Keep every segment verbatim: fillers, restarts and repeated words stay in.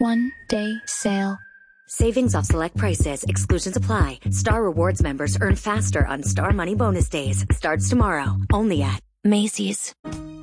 One day sale. Savings off select prices. Exclusions apply. Star Rewards members earn faster on Star Money Bonus Days. Starts tomorrow. Only at Macy's.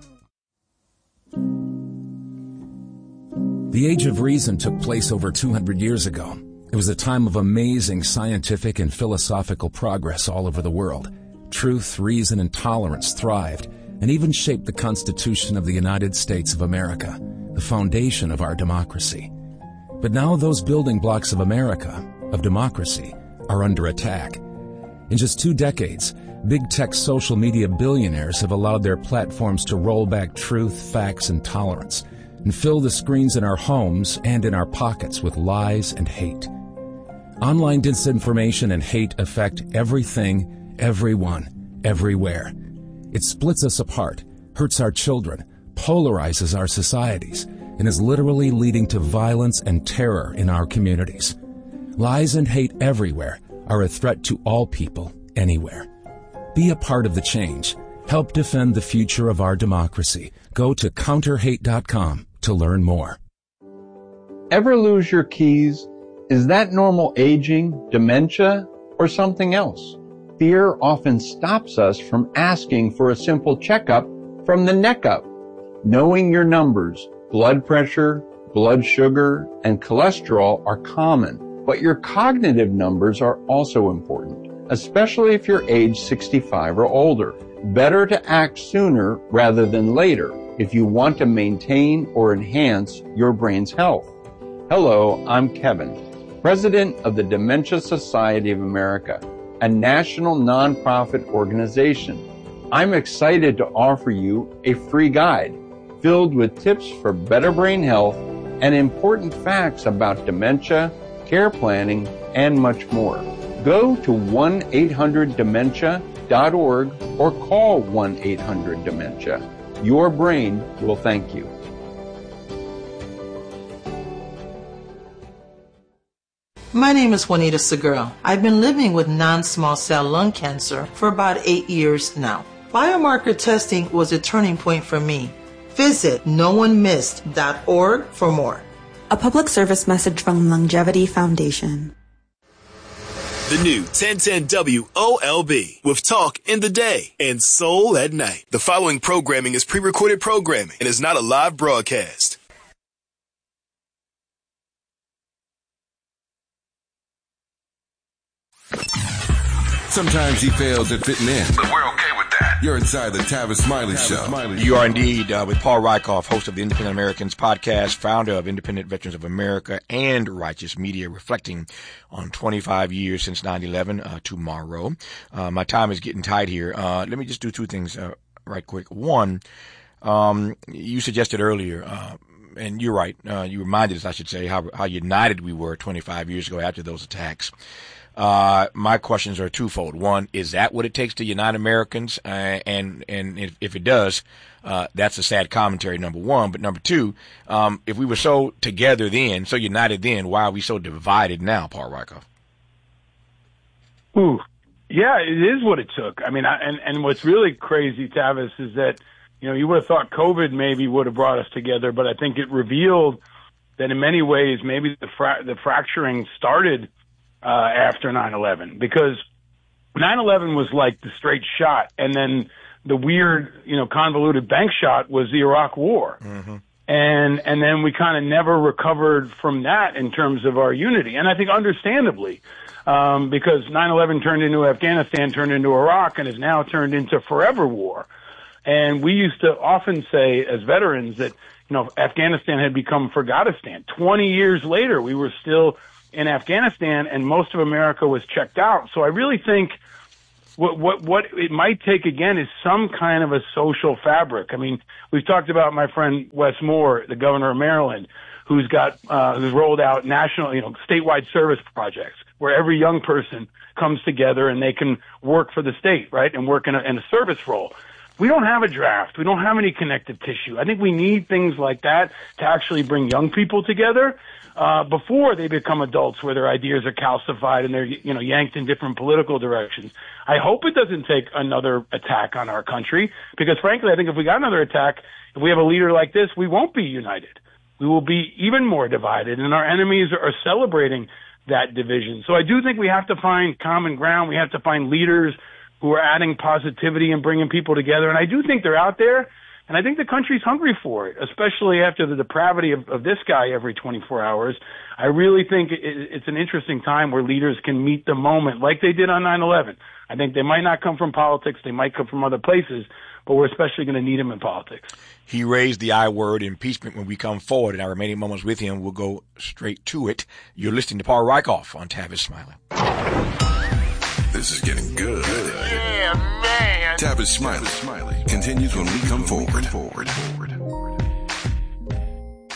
The Age of Reason took place over two hundred years ago. It was a time of amazing scientific and philosophical progress all over the world. Truth, reason, and tolerance thrived and even shaped the Constitution of the United States of America, the foundation of our democracy. But now those building blocks of America, of democracy, are under attack. In just two decades, big tech social media billionaires have allowed their platforms to roll back truth, facts, and tolerance, and fill the screens in our homes and in our pockets with lies and hate. Online disinformation and hate affect everything, everyone, everywhere. It splits us apart, hurts our children, polarizes our societies, and is literally leading to violence and terror in our communities. Lies and hate everywhere are a threat to all people, anywhere. Be a part of the change. Help defend the future of our democracy. Go to counter hate dot com to learn more. Ever lose your keys? Is that normal aging, dementia, or something else? Fear often stops us from asking for a simple checkup from the neck up. Knowing your numbers, blood pressure, blood sugar, and cholesterol are common, but your cognitive numbers are also important, especially if you're age sixty-five or older. Better to act sooner rather than later if you want to maintain or enhance your brain's health. Hello, I'm Kevin, President of the Dementia Society of America, a national nonprofit organization. I'm excited to offer you a free guide filled with tips for better brain health and important facts about dementia, care planning, and much more. Go to one eight hundred dementia dot org or call one eight hundred dementia. Your brain will thank you. My name is Juanita Segura. I've been living with non-small cell lung cancer for about eight years now. Biomarker testing was a turning point for me. Visit no one missed dot org for more. A public service message from Longevity Foundation. The new ten ten W O L B with talk in the day and soul at night. The following programming is pre-recorded programming and is not a live broadcast. Sometimes he fails at fitting in, but we're okay with that. You're inside the Tavis Smiley Tavis Show. Smiley. You are indeed uh, with Paul Rykoff, host of the Independent Americans podcast, founder of Independent Veterans of America and Righteous Media, reflecting on twenty-five years since nine eleven uh, tomorrow. Uh, my time is getting tight here. Uh, let me just do two things uh, right quick. One, um, you suggested earlier, uh, and you're right, uh, you reminded us, I should say, how, how united we were twenty-five years ago after those attacks. Uh, my questions are twofold. One, is that what it takes to unite Americans? Uh, and, and if, if it does, uh, that's a sad commentary, number one. But number two, um, if we were so together then, so united then, why are we so divided now, Paul Rykoff? Ooh, yeah, it is what it took. I mean, I, and, and what's really crazy, Tavis, is that, you know, you would have thought COVID maybe would have brought us together, but I think it revealed that in many ways, maybe the fra- the fracturing started Uh, after nine eleven, because nine eleven was like the straight shot, and then the weird, you know, convoluted bank shot was the Iraq War. Mm-hmm. And, and then we kind of never recovered from that in terms of our unity. And I think understandably, um, because nine eleven turned into Afghanistan, turned into Iraq, and is now turned into forever war. And we used to often say as veterans that, you know, Afghanistan had become Forgotistan. twenty years later, we were still in Afghanistan, and most of America was checked out. So I really think what what what it might take again is some kind of a social fabric. I mean, we've talked about my friend Wes Moore, the governor of Maryland, who's got uh, who's rolled out national, you know, statewide service projects where every young person comes together and they can work for the state, right, and work in a, in a service role. We don't have a draft. We don't have any connective tissue. I think we need things like that to actually bring young people together uh, before they become adults, where their ideas are calcified and they're, you know, yanked in different political directions. I hope it doesn't take another attack on our country, because frankly, I think if we got another attack, if we have a leader like this, we won't be united. we will be even more divided, and our enemies are celebrating that division. So I do think we have to find common ground. We have to find leaders who are adding positivity and bringing people together. And I do think they're out there, and I think the country's hungry for it, especially after the depravity of, of this guy every twenty-four hours. I really think it, it's an interesting time where leaders can meet the moment like they did on nine eleven. I think they might not come from politics. They might come from other places, but we're especially going to need them in politics. He raised the I word, impeachment. When we come forward in our remaining moments with him, we'll go straight to it. You're listening to Paul Rieckhoff on Tavis Smiley. This is getting good. Yeah, man. Tavis Smiley continues when we come forward.